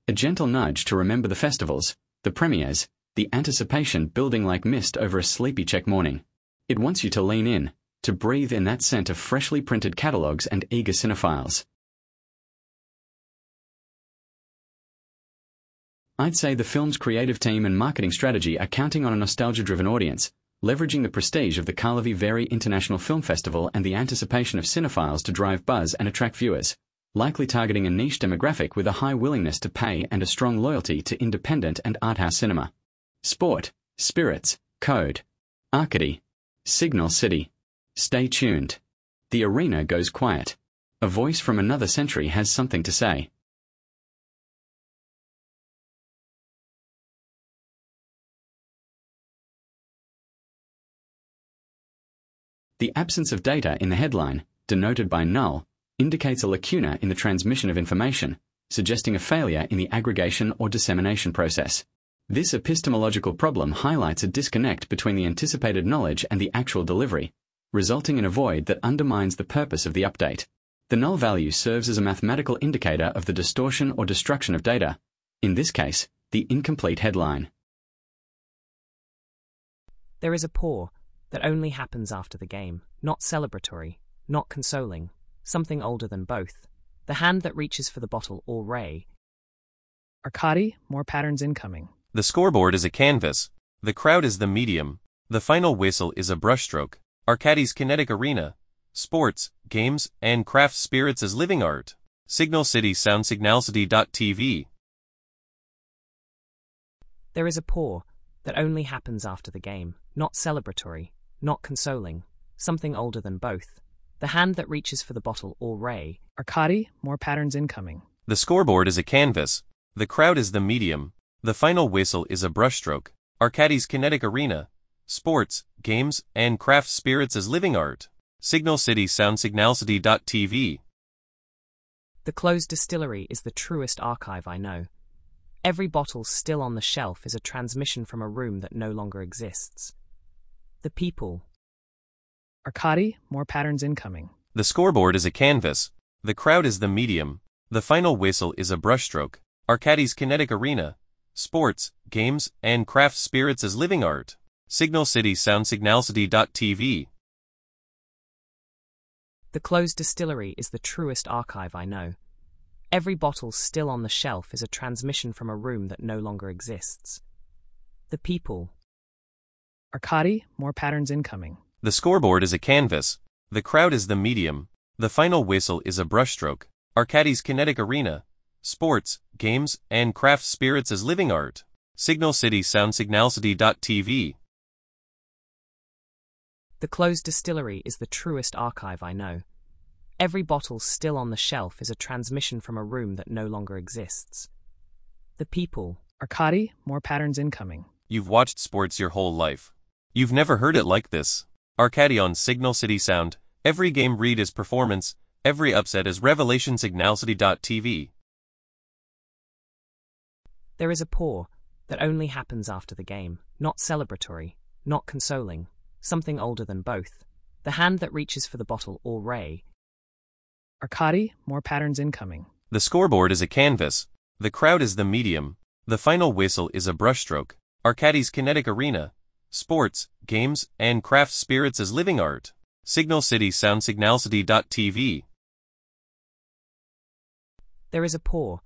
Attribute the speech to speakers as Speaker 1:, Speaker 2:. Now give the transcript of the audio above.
Speaker 1: A gentle nudge to remember the festivals, the premieres, the anticipation building like mist over a sleepy Czech morning. It wants you to lean in, to breathe in that scent of freshly printed catalogues and eager cinephiles. I'd say the film's creative team and marketing strategy are counting on a nostalgia-driven audience, leveraging the prestige of the Karlovy Vary International Film Festival and the anticipation of cinephiles to drive buzz and attract viewers, likely targeting a niche demographic with a high willingness to pay and a strong loyalty to independent and arthouse cinema. Sport, Spirits, Code, Arcady, Signal City. Stay tuned. The arena goes quiet. A voice from another century has something to say. The absence of data in the headline, denoted by null, indicates a lacuna in the transmission of information, suggesting a failure in the aggregation or dissemination process. This epistemological problem highlights a disconnect between the anticipated knowledge and the actual delivery, resulting in a void that undermines the purpose of the update. The null value serves as a mathematical indicator of the distortion or destruction of data, in this case, the incomplete headline.
Speaker 2: There is a pour that only happens after the game, not celebratory, not consoling, something older than both. The hand that reaches for the bottle or ray.
Speaker 3: Arcady, more patterns incoming.
Speaker 4: The scoreboard is a canvas. The crowd is the medium. The final whistle is a brushstroke. Arcady's kinetic arena. Sports, games, and craft spirits as living art. Signal City Sound Signalcity.tv.
Speaker 2: There is a pour that only happens after the game, not celebratory, not consoling, something older than both. The hand that reaches for the bottle or ray.
Speaker 3: Arcady, more patterns incoming.
Speaker 4: The scoreboard is a canvas. The crowd is the medium. The final whistle is a brushstroke. Arcady's kinetic arena. Sports, games, and craft spirits as living art. Signal City Sound Signalcity.tv.
Speaker 2: The closed distillery is the truest archive I know. Every bottle still on the shelf is a transmission from a room that no longer exists. The people.
Speaker 3: Arcady, more patterns incoming.
Speaker 4: The scoreboard is a canvas. The crowd is the medium. The final whistle is a brushstroke. Arcady's kinetic arena. Sports, games, and craft spirits as living art. Signal City Sound Signalcity.tv.
Speaker 2: The closed distillery is the truest archive I know. Every bottle still on the shelf is a transmission from a room that no longer exists. The people.
Speaker 3: Arcady, more patterns incoming.
Speaker 4: The scoreboard is a canvas. The crowd is the medium. The final whistle is a brushstroke. Arcady's kinetic arena. Sports, games, and craft spirits as living art. Signal City Sound Signalcity.tv.
Speaker 2: The closed distillery is the truest archive I know. Every bottle still on the shelf is a transmission from a room that no longer exists. The people.
Speaker 3: Arcady, more patterns incoming.
Speaker 4: You've watched sports your whole life. You've never heard it like this. Arcady on Signal City Sound. Every game read is performance. Every upset is revelation. Signalcity.tv.
Speaker 2: There is a pour that only happens after the game, not celebratory, not consoling, something older than both. The hand that reaches for the bottle or ray.
Speaker 3: Arcady, more patterns incoming.
Speaker 4: The scoreboard is a canvas. The crowd is the medium. The final whistle is a brushstroke. Arcady's kinetic arena. Sports, games, and craft spirits as living art. Signal City Sound Signalcity.tv.
Speaker 2: There is a pour